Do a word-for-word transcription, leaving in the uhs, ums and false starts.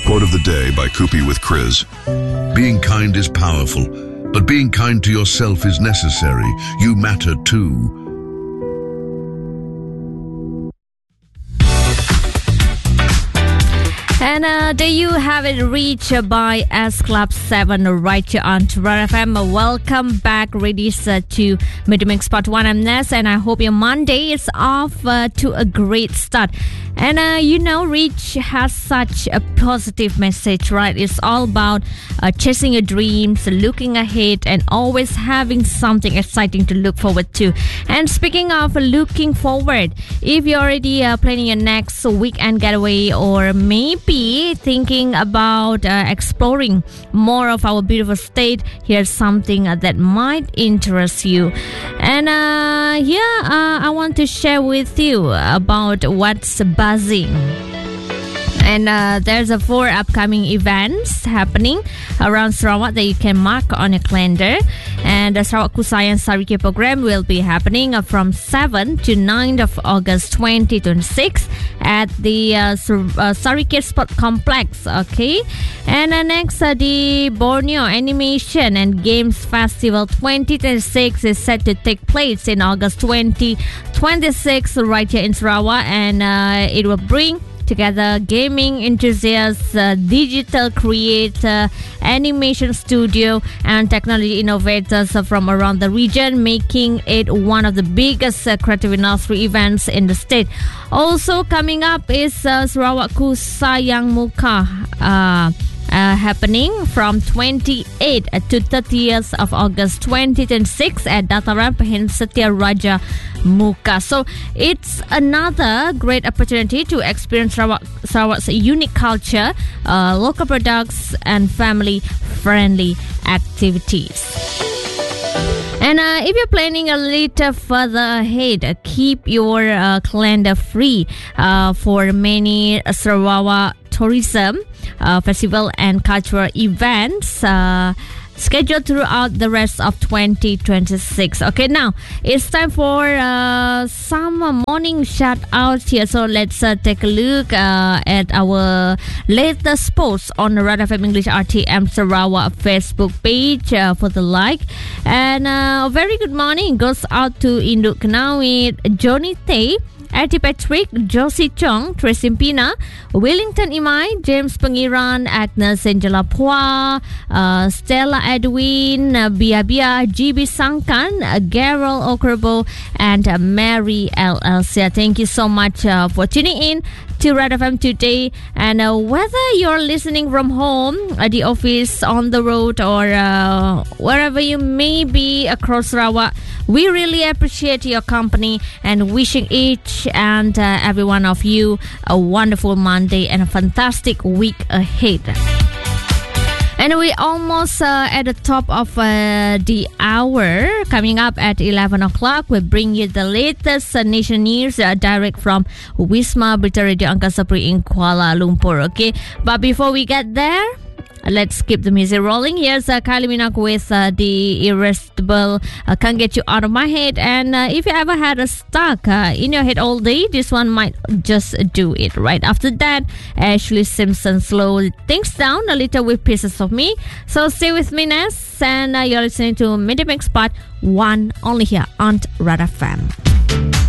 Quote of the day by Kupi with Chris. Being kind is powerful, but being kind to yourself is necessary. You matter too. And uh, there you have it, reached by S Club seven right here on Red F M. Welcome back, ladies, uh, to Mid-Mix Part one. I'm Ness, and I hope your Monday is off uh, to a great start. And uh, you know, Reach has such a positive message, right? It's all about uh, chasing your dreams, looking ahead, and always having something exciting to look forward to. And speaking of looking forward, if you're already uh, planning your next weekend getaway, or maybe thinking about uh, exploring more of our beautiful state, here's something uh, that might interest you. And uh, yeah, uh, I want to share with you about what's buzzing. And uh, there's a four upcoming events happening around Sarawak that you can mark on your calendar. And the Sarawak Kusayan Sarike program will be happening from seventh to ninth of August twenty twenty-six at the uh, uh, Sarike Sport Complex. Okay. And uh, next, uh, the Borneo Animation and Games Festival twenty twenty-six is set to take place in August twenty twenty-six right here in Sarawak. And uh, it will bring together gaming enthusiasts, uh, digital creator, animation studio, and technology innovators from around the region, making it one of the biggest uh, creative industry events in the state. Also coming up is uh, Sarawak Kusayang Muka, uh, Uh, happening from twenty-eighth to thirtieth of August twenty twenty-six at Dataran Pahing Setia Raja Muka. So it's another great opportunity to experience Sarawak, Sarawak's unique culture, uh, local products, and family-friendly activities. And uh, if you're planning a little further ahead, uh, keep your uh, calendar free uh, for many uh, Sarawak tourism uh, festival and cultural events uh, scheduled throughout the rest of twenty twenty-six. Okay, now it's time for uh, some morning shout outs here. So let's uh, take a look uh, at our latest posts on the Red F M English R T M Sarawak Facebook page uh, for the like. And uh, a very good morning goes out to Induk Kenawit, Johnny Tay, Artie Patrick, Josie Chong, Tracy Pina, Wellington Imai, James Pengiran, Agnes Angela Pua, uh, Stella Edwin, uh, Bia Bia, G B Sangkan, uh, Gerald Okerbo, and uh, Mary L. Elsia. Thank you so much uh, for tuning in to Red F M today. And uh, whether you're listening from home, at the office, on the road, or uh, wherever you may be across Sarawak, we really appreciate your company and wishing each and uh, every one of you a wonderful Monday and a fantastic week ahead. And we're almost uh, at the top of uh, the hour. Coming up at eleven o'clock, we bring you the latest uh, nation news uh, direct from Wisma Berita Radio Angkasa Puri in Kuala Lumpur. Okay, but before we get there, let's keep the music rolling. Here's uh, Kylie Minogue with uh, the Irresistible uh, Can't Get You Out of My Head. And uh, if you ever had a stuck uh, in your head all day, this one might just do it. Right after that, Ashley Simpson slow things down a little with Pieces of Me. So stay with me, Ness, and uh, you're listening to Mid-Mix Part one only here on Red F M.